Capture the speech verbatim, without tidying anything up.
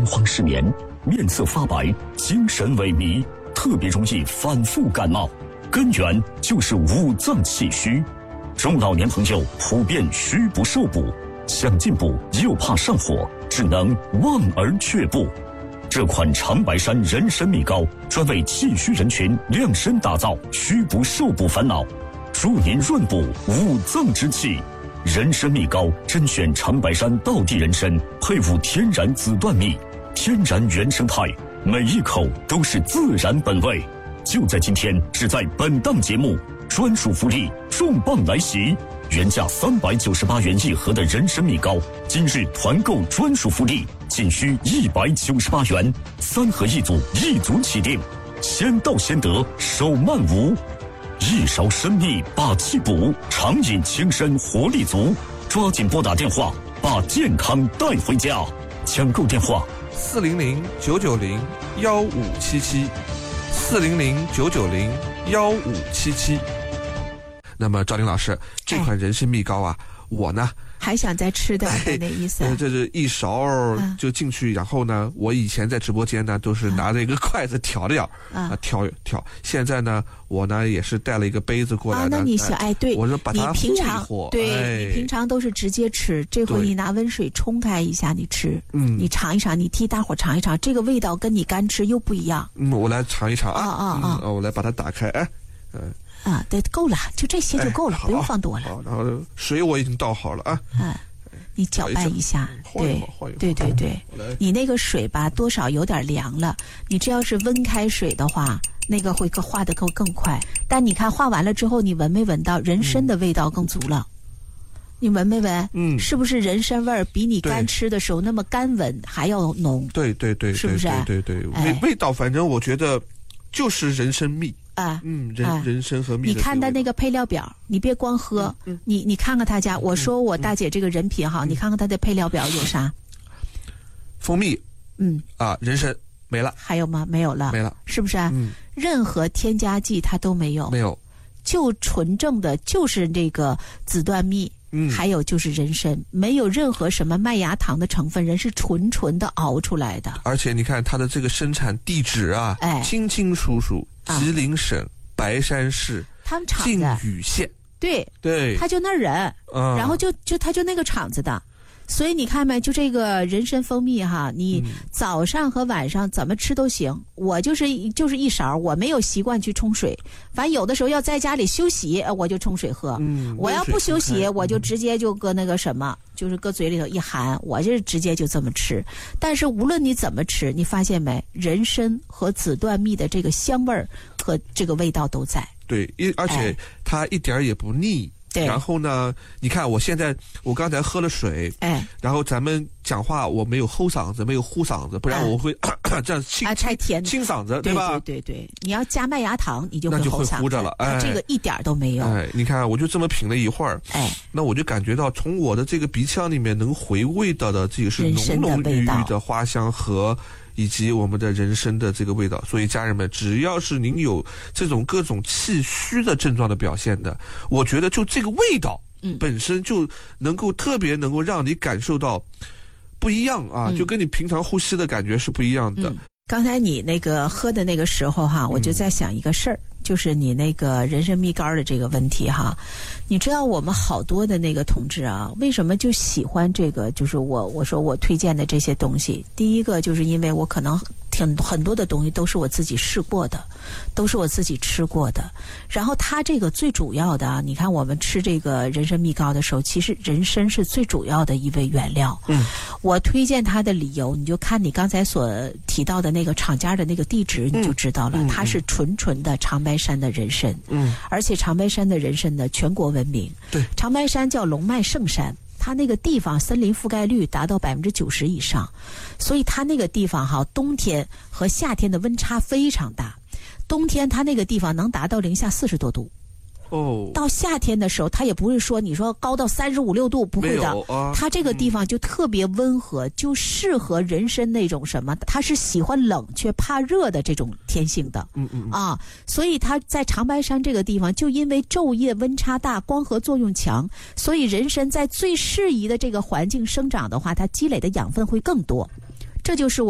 惊慌失眠、面色发白、精神萎靡，特别容易反复感冒，根源就是五脏气虚。中老年朋友普遍虚不受补，想进补又怕上火，只能望而却步。这款长白山人参蜜膏专为气虚人群量身打造，虚不受补烦恼，助您润补五脏之气。人参蜜膏甄选长白山道地人参，配伍天然紫段蜜，天然原生态，每一口都是自然本味。就在今天，只在本档节目，专属福利重磅来袭！原价三百九十八元一盒的人参蜜膏，今日团购专属福利，仅需一百九十八元，三盒一组，一组起订，先到先得，手慢无。一勺参蜜把气补，常饮轻身活力足。抓紧拨打电话，把健康带回家。抢购电话： 四零零九九零幺五七七，四零零九九零幺五七七。那么赵玲老师，这款人参蜜膏啊，哎、我呢还想再吃点的那意思、啊哎呃。这是一勺就进去、啊，然后呢，我以前在直播间呢都是拿着一个筷子挑着点啊、呃、挑挑，现在呢我呢也是带了一个杯子过来的。 啊，那你想哎，对， 我是把它和一和。 对、 哎， 你平常都是直接吃，这回你拿温水冲开一下，你吃，嗯，你尝一尝，你替大伙尝一尝，这个味道跟你干吃又不一样。 嗯，我来尝一尝啊啊啊啊、 嗯！我来把它打开，哎，嗯。 啊，对，够了，就这些就够了，哎、不用放多了。 好，然后水我已经倒好了啊。 嗯，你搅拌一下，对，对对对，你那个水吧，多少有点凉了。你这要是温开水的话，那个会更化得更更快。但你看化完了之后，你闻没闻到人参的味道更足了？嗯、你闻没闻？嗯，是不是人参味儿比你干吃的时候那么干闻还要浓？ 对对对， 是不是？ 对对对， 哎、 味味道反正我觉得就是人参蜜。 啊， 嗯，人、啊、人参和蜜。 你看他那个配料表，你别光喝，嗯嗯、你你看看他家。我说我大姐这个人品哈，嗯、你看看他的配料表有啥？ 蜂蜜， 嗯啊，人参没了， 还有吗？没有了， 没了， 是不是、啊？嗯，任何添加剂它都没有， 没有， 就纯正的就是这个紫段蜜。嗯，还有就是人参，没有任何什么麦芽糖的成分，人是纯纯的熬出来的。 而且你看它的这个生产地址啊，哎，清清楚楚，吉林省、啊、白山市他们厂子靖宇县， 对对， 他就那人， 嗯， 然后就就他就那个厂子的。所以你看没，就这个人参蜂蜜哈，你早上和晚上怎么吃都行。嗯、我就是就是一勺，我没有习惯去冲水。反正有的时候要在家里休息，我就冲水喝。嗯，我要不休息，我就直接就搁那个什么，就是搁嘴里头一含，我就直接就这么吃。但是无论你怎么吃，你发现没，人参和紫段蜜的这个香味儿和这个味道都在。 对，一而且它一点也不腻。哎对， 然后呢？你看，我现在我刚才喝了水， 哎， 然后咱们讲话我没有齁嗓子，没有呼嗓子，不然我会、哎、咳咳这样清啊，太甜， 清嗓子，对吧？ 对对对对，你要加麦芽糖，你就会齁嗓子， 那就会呼着了。哎， 这个一点都没有。 哎，你看，我就这么品了一会儿，哎，那我就感觉到从我的这个鼻腔里面能回味到的这个是浓浓郁郁的花香和。以及我们的人参的这个味道，所以家人们，只要是您有这种各种气虚的症状的表现的，我觉得就这个味道，嗯，本身就能够特别能够让你感受到不一样啊，嗯、就跟你平常呼吸的感觉是不一样的。 嗯、刚才你那个喝的那个时候哈，我就在想一个事儿。嗯就是你那个人参蜜膏的这个问题哈，你知道我们好多的那个同志啊，为什么就喜欢这个？就是我我说我推荐的这些东西，第一个就是因为我可能挺很多的东西都是我自己试过的，都是我自己吃过的。然后它这个最主要的啊，你看我们吃这个人参蜜膏的时候，其实人参是最主要的一味原料。嗯，我推荐它的理由，你就看你刚才所提到的那个厂家的那个地址，你就知道了，嗯嗯、它是纯纯的长白山的人参，嗯，而且长白山的人参呢，全国闻名。 对， 长白山叫龙脉圣山，它那个地方森林覆盖率达到百分之九十以上，所以它那个地方哈，冬天和夏天的温差非常大。冬天它那个地方能达到零下四十多度。 哦， 到夏天的时候，它也不会说你说高到三十五六度，不会的。 啊、 它这个地方就特别温和，嗯、就适合人参那种什么，它是喜欢冷却怕热的这种天性的。 嗯嗯啊，所以它在长白山这个地方，就因为昼夜温差大，光合作用强，所以人参在最适宜的这个环境生长的话，它积累的养分会更多。这就是我。